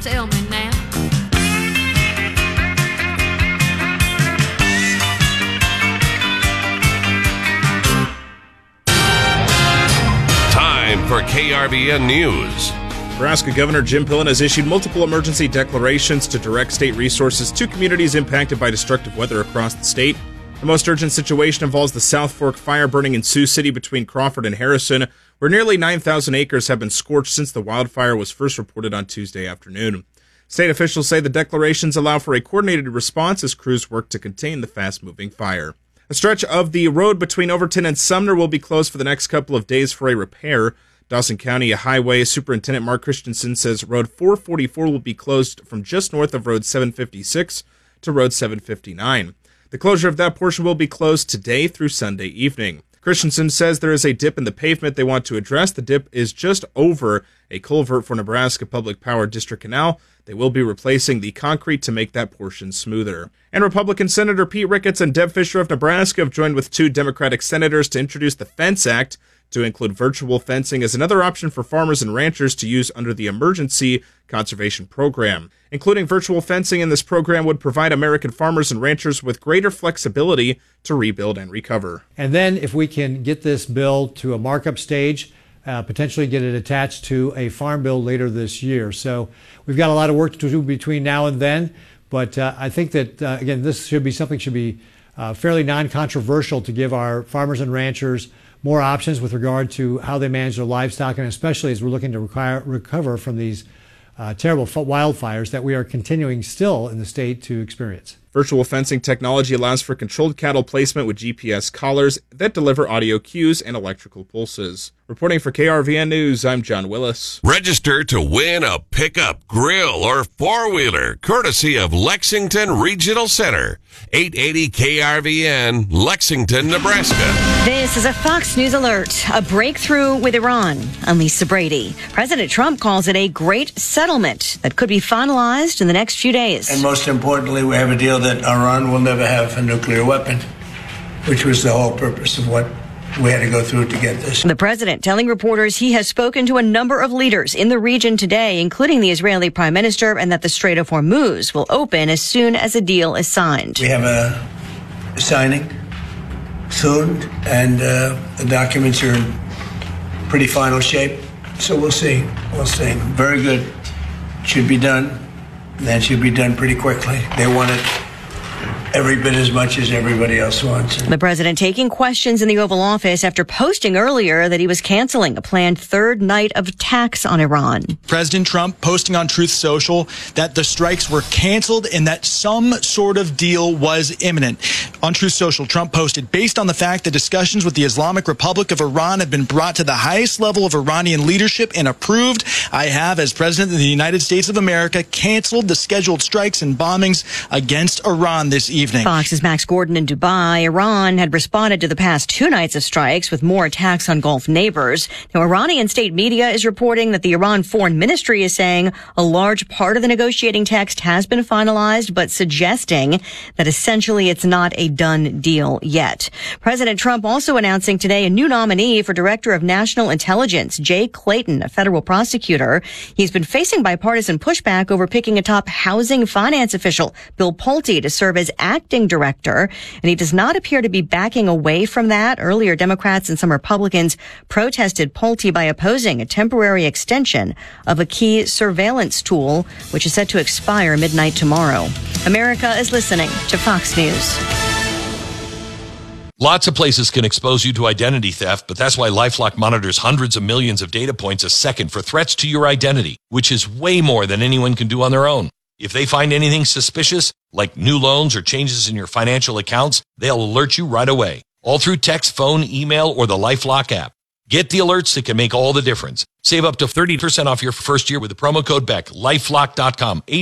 Tell me now. Time for KRVN News. Nebraska Governor Jim Pillen has issued multiple emergency declarations to direct state resources to communities impacted by destructive weather across the state. The most urgent situation involves the South Fork fire burning in Sioux City between Crawford and Harrison, where nearly 9,000 acres have been scorched since the wildfire was first reported on Tuesday afternoon. State officials say the declarations allow for a coordinated response as crews work to contain the fast-moving fire. A stretch of the road between Overton and Sumner will be closed for the next couple of days for a repair. Dawson County Highway Superintendent Mark Christensen says Road 444 will be closed from just north of Road 756 to Road 759. The closure of that portion will be closed today through Sunday evening. Christensen says there is a dip in the pavement they want to address. The dip is just over a culvert for Nebraska Public Power District Canal. They will be replacing the concrete to make that portion smoother. And Republican Senator Pete Ricketts and Deb Fischer of Nebraska have joined with 2 Democratic senators to introduce the Fence Act to include virtual fencing as another option for farmers and ranchers to use under the Emergency Conservation Program. Including virtual fencing in this program would provide American farmers and ranchers with greater flexibility to rebuild and recover. And then if we can get this bill to a markup stage, potentially get it attached to a farm bill later this year. So we've got a lot of work to do between now and then, but I think that, again, this should be fairly non-controversial to give our farmers and ranchers more options with regard to how they manage their livestock, and especially as we're looking to recover from these terrible wildfires that we are continuing still in the state to experience. Virtual fencing technology allows for controlled cattle placement with GPS collars that deliver audio cues and electrical pulses. Reporting for KRVN News, I'm John Willis. Register to win a pickup, grill, or four-wheeler, courtesy of Lexington Regional Center. 880 KRVN, Lexington, Nebraska. This is a Fox News alert. A breakthrough with Iran. I'm Lisa Brady. President Trump calls it a great settlement that could be finalized in the next few days. And most importantly, we have a deal that Iran will never have a nuclear weapon, which was the whole purpose of what we had to go through to get this. The president telling reporters he has spoken to a number of leaders in the region today, including the Israeli prime minister, and that the Strait of Hormuz will open as soon as a deal is signed. We have a signing soon, and the documents are in pretty final shape. So we'll see. We'll see. Very good. Should be done. That should be done pretty quickly. They want it every bit as much as everybody else wants. The president taking questions in the Oval Office after posting earlier that he was canceling a planned third night of attacks on Iran. President Trump posting on Truth Social that the strikes were canceled and that some sort of deal was imminent. On Truth Social, Trump posted, based on the fact that discussions with the Islamic Republic of Iran have been brought to the highest level of Iranian leadership and approved, I have, as President of the United States of America, canceled the scheduled strikes and bombings against Iran this evening. Fox's Max Gordon in Dubai. Iran had responded to the past 2 nights of strikes with more attacks on Gulf neighbors. Now, Iranian state media is reporting that the Iran Foreign Ministry is saying a large part of the negotiating text has been finalized, but suggesting that essentially it's not a done deal yet. President Trump also announcing today a new nominee for Director of National Intelligence, Jay Clayton, a federal prosecutor. He's been facing bipartisan pushback over picking a top housing finance official, Bill Pulte, to serve as acting director, and he does not appear to be backing away from that. Earlier, Democrats and some Republicans protested Pulte by opposing a temporary extension of a key surveillance tool, which is set to expire midnight tomorrow. America is listening to Fox News. Lots of places can expose you to identity theft, but that's why LifeLock monitors hundreds of millions of data points a second for threats to your identity, which is way more than anyone can do on their own. If they find anything suspicious, like new loans or changes in your financial accounts, they'll alert you right away, all through text, phone, email, or the LifeLock app. Get the alerts that can make all the difference. Save up to 30% off your first year with the promo code BECK, LifeLock.com.